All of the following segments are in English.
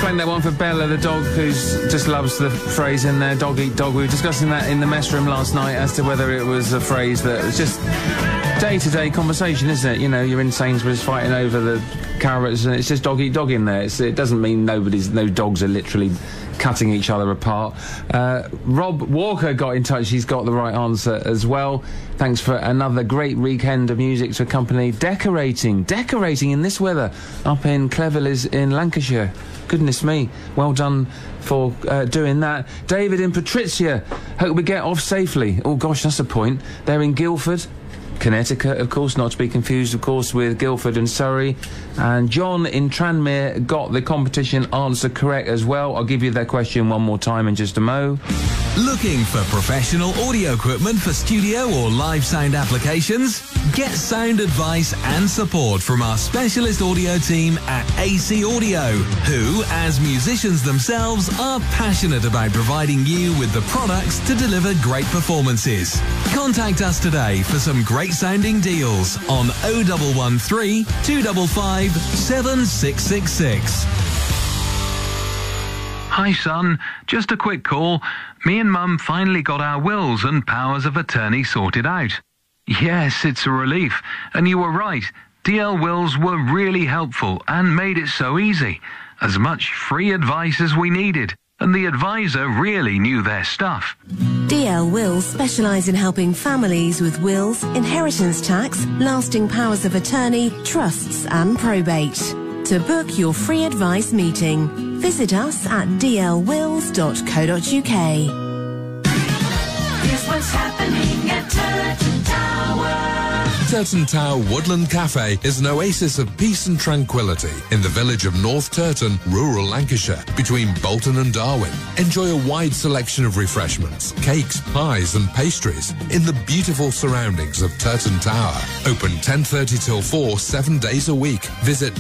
playing that one for Bella, the dog, who just loves the phrase in there, dog eat dog. We were discussing that in the mess room last night as to whether it was a phrase that was just day-to-day conversation, isn't it? You know, you're in Sainsbury's fighting over the carrots and it's just dog eat dog in there. It doesn't mean no dogs are literally cutting each other apart. Rob Walker got in touch. He's got the right answer as well. Thanks for another great weekend of music to accompany decorating in this weather up in Cleverleys in Lancashire. Goodness me, well done for doing that. David in Patricia, hope we get off safely. Oh gosh, that's a point. They're in Guildford, Connecticut, of course, not to be confused, of course, with Guildford and Surrey. And John in Tranmere got the competition answer correct as well. I'll give you that question one more time in just a mo. Looking for professional audio equipment for studio or live sound applications? Get sound advice and support from our specialist audio team at AC Audio, who, as musicians themselves, are passionate about providing you with the products to deliver great performances. Contact us today for some great sounding deals on 0113 255 7666. Hi son, just a quick call. Me and Mum finally got our wills and powers of attorney sorted out. Yes, it's a relief. And you were right. DL Wills were really helpful and made it so easy. As much free advice as we needed. And the advisor really knew their stuff. DL Wills specialise in helping families with wills, inheritance tax, lasting powers of attorney, trusts and probate. To book your free advice meeting, visit us at dlwills.co.uk. Here's what's happening at Turton Tower. Turton Tower Woodland Cafe is an oasis of peace and tranquility in the village of North Turton, rural Lancashire, between Bolton and Darwin. Enjoy a wide selection of refreshments, cakes, pies and pastries in the beautiful surroundings of Turton Tower. Open 10:30 till 4, 7 days a week. Visit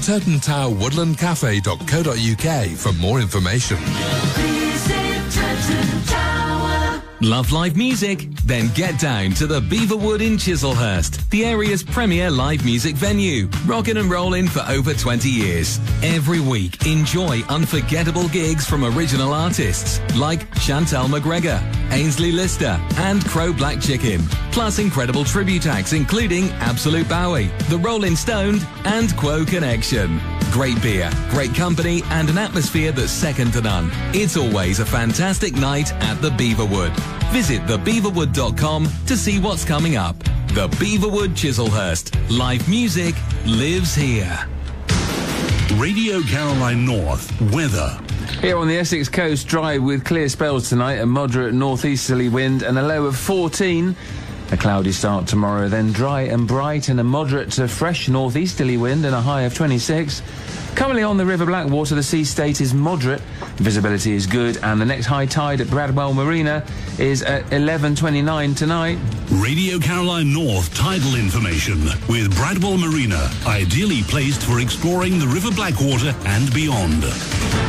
turtontowerwoodlandcafe.co.uk for more information. Visit Turton Tower. Love live music? Then get down to the Beaverwood in Chislehurst, the area's premier live music venue, rockin' and rollin' for over 20 years. Every week, enjoy unforgettable gigs from original artists like Chantel McGregor, Ainsley Lister and Crow Black Chicken, plus incredible tribute acts including Absolute Bowie, The Rolling Stoned and Quo Connection. Great beer, great company and an atmosphere that's second to none. It's always a fantastic night at the Beaverwood. Visit thebeaverwood.com to see what's coming up. The Beaverwood Chislehurst. Live music lives here. Radio Caroline North weather. Here on the Essex coast, dry with clear spells tonight, a moderate northeasterly wind and a low of 14. A cloudy start tomorrow, then dry and bright and a moderate to fresh northeasterly wind and a high of 26. Currently on the River Blackwater, the sea state is moderate, visibility is good, and the next high tide at Bradwell Marina is at 11:29 tonight. Radio Caroline North tidal information with Bradwell Marina, ideally placed for exploring the River Blackwater and beyond.